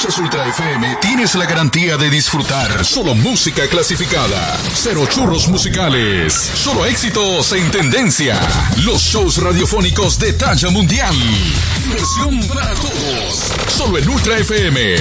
escuchas Ultra FM, tienes la garantía de disfrutar solo música clasificada. Cero churros musicales. Solo éxitos en tendencia. Los shows radiofónicos de talla mundial. Diversión para todos. Solo en Ultra FM,